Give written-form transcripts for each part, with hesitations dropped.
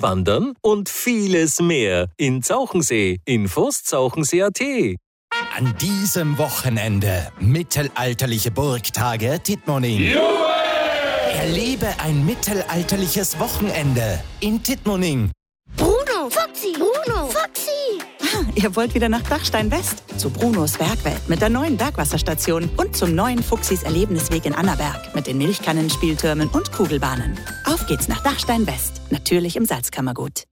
Wandern und vieles mehr in Zauchensee. Infos zauchensee.at. An diesem Wochenende mittelalterliche Burgtage Tittmoning. Erlebe ein mittelalterliches Wochenende in Tittmoning. Bruno, Foxy, Bruno, Foxy. Ihr wollt wieder nach Dachstein West? Zu Brunos Bergwelt mit der neuen Bergwasserstation und zum neuen Fuchsis Erlebnisweg in Annaberg mit den Milchkannen, Spieltürmen und Kugelbahnen. Auf geht's nach Dachstein West, natürlich im Salzkammergut.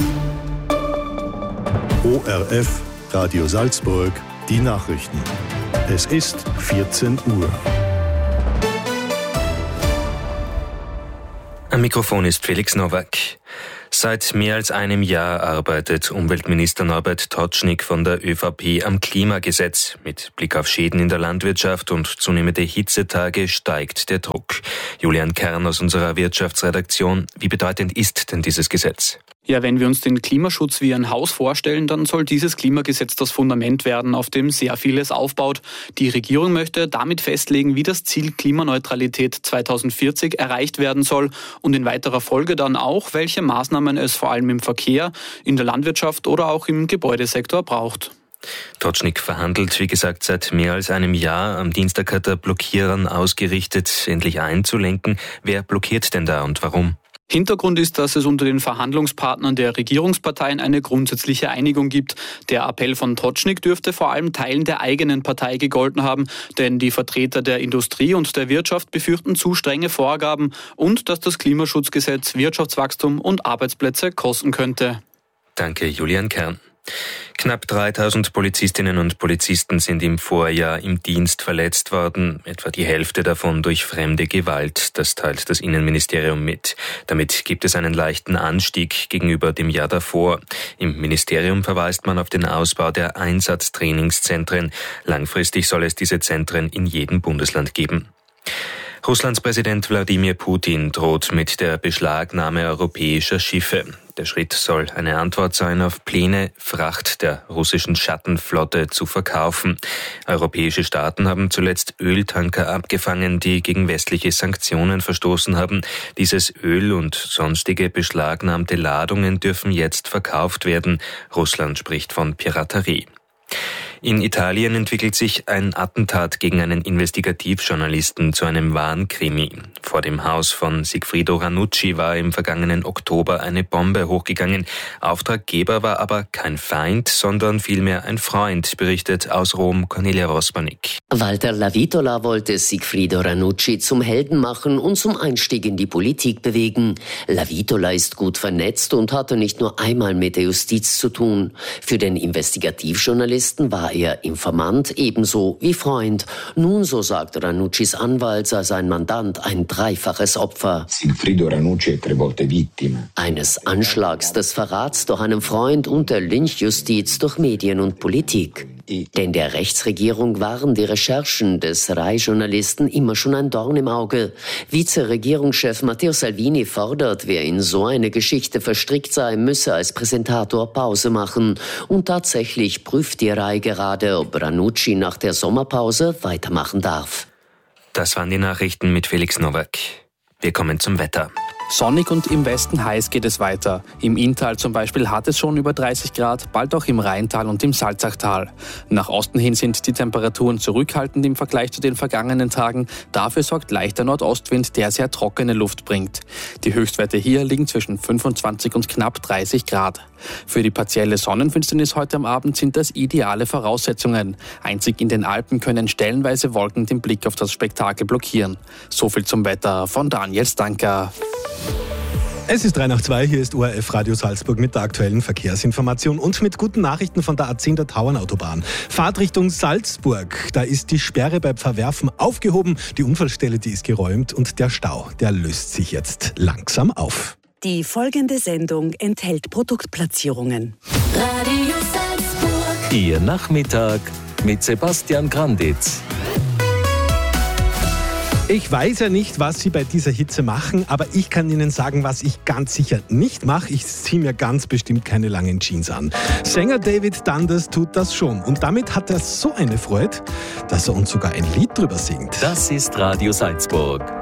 ORF, Radio Salzburg, die Nachrichten. Es ist 14 Uhr. Am Mikrofon ist Felix Nowak. Seit mehr als einem Jahr arbeitet Umweltminister Norbert Totschnig von der ÖVP am Klimagesetz. Mit Blick auf Schäden in der Landwirtschaft und zunehmende Hitzetage steigt der Druck. Julian Kern aus unserer Wirtschaftsredaktion. Wie bedeutend ist denn dieses Gesetz? Ja, wenn wir uns den Klimaschutz wie ein Haus vorstellen, dann soll dieses Klimagesetz das Fundament werden, auf dem sehr vieles aufbaut. Die Regierung möchte damit festlegen, wie das Ziel Klimaneutralität 2040 erreicht werden soll und in weiterer Folge dann auch, welche Maßnahmen es vor allem im Verkehr, in der Landwirtschaft oder auch im Gebäudesektor braucht. Totschnig verhandelt, wie gesagt, seit mehr als einem Jahr. Am Dienstag hat er Blockierern ausgerichtet, endlich einzulenken. Wer blockiert denn da und warum? Hintergrund ist, dass es unter den Verhandlungspartnern der Regierungsparteien eine grundsätzliche Einigung gibt. Der Appell von Totschnig dürfte vor allem Teilen der eigenen Partei gegolten haben, denn die Vertreter der Industrie und der Wirtschaft befürchten zu strenge Vorgaben und dass das Klimaschutzgesetz Wirtschaftswachstum und Arbeitsplätze kosten könnte. Danke, Julian Kern. Knapp 3000 Polizistinnen und Polizisten sind im Vorjahr im Dienst verletzt worden, etwa die Hälfte davon durch fremde Gewalt. Das teilt das Innenministerium mit. Damit gibt es einen leichten Anstieg gegenüber dem Jahr davor. Im Ministerium verweist man auf den Ausbau der Einsatztrainingszentren. Langfristig soll es diese Zentren in jedem Bundesland geben. Russlands Präsident Wladimir Putin droht mit der Beschlagnahme europäischer Schiffe. Der Schritt soll eine Antwort sein auf Pläne, Fracht der russischen Schattenflotte zu verkaufen. Europäische Staaten haben zuletzt Öltanker abgefangen, die gegen westliche Sanktionen verstoßen haben. Dieses Öl und sonstige beschlagnahmte Ladungen dürfen jetzt verkauft werden. Russland spricht von Piraterie. In Italien entwickelt sich ein Attentat gegen einen Investigativjournalisten zu einem wahren Krimi. Vor dem Haus von Sigfrido Ranucci war im vergangenen Oktober eine Bombe hochgegangen. Auftraggeber war aber kein Feind, sondern vielmehr ein Freund, berichtet aus Rom Cornelia Rospanik. Walter Lavitola wollte Sigfrido Ranucci zum Helden machen und zum Einstieg in die Politik bewegen. Lavitola ist gut vernetzt und hatte nicht nur einmal mit der Justiz zu tun. Für den Investigativjournalisten war er Informant ebenso wie Freund. Nun, so sagt Ranuccis Anwalt, sei sein Mandant ein dreifaches Opfer. Sigfrido Ranucci è 3 volte vittima. Eines Anschlags, des Verrats durch einen Freund und der Lynchjustiz durch Medien und Politik. Denn der Rechtsregierung waren die Recherchen des Rai-Journalisten immer schon ein Dorn im Auge. Vizeregierungschef Matteo Salvini fordert, wer in so eine Geschichte verstrickt sei, müsse als Präsentator Pause machen. Und tatsächlich prüft die Rai gerade, ob Ranucci nach der Sommerpause weitermachen darf. Das waren die Nachrichten mit Felix Nowak. Wir kommen zum Wetter. Sonnig und im Westen heiß geht es weiter. Im Inntal zum Beispiel hat es schon über 30 Grad, bald auch im Rheintal und im Salzachtal. Nach Osten hin sind die Temperaturen zurückhaltend im Vergleich zu den vergangenen Tagen. Dafür sorgt leichter Nordostwind, der sehr trockene Luft bringt. Die Höchstwerte hier liegen zwischen 25 und knapp 30 Grad. Für die partielle Sonnenfinsternis heute am Abend sind das ideale Voraussetzungen. Einzig in den Alpen können stellenweise Wolken den Blick auf das Spektakel blockieren. So viel zum Wetter von Daniel Stanker. Es ist 3:02, hier ist ORF Radio Salzburg mit der aktuellen Verkehrsinformation und mit guten Nachrichten von der A10 der Tauernautobahn. Fahrt Richtung Salzburg, da ist die Sperre bei Pfarrwerfen aufgehoben, die Unfallstelle, die ist geräumt und der Stau, der löst sich jetzt langsam auf. Die folgende Sendung enthält Produktplatzierungen. Radio Salzburg. Ihr Nachmittag mit Sebastian Granditz. Ich weiß ja nicht, was Sie bei dieser Hitze machen, aber ich kann Ihnen sagen, was ich ganz sicher nicht mache. Ich ziehe mir ganz bestimmt keine langen Jeans an. Sänger David Dundas tut das schon. Und damit hat er so eine Freude, dass er uns sogar ein Lied drüber singt. Das ist Radio Salzburg.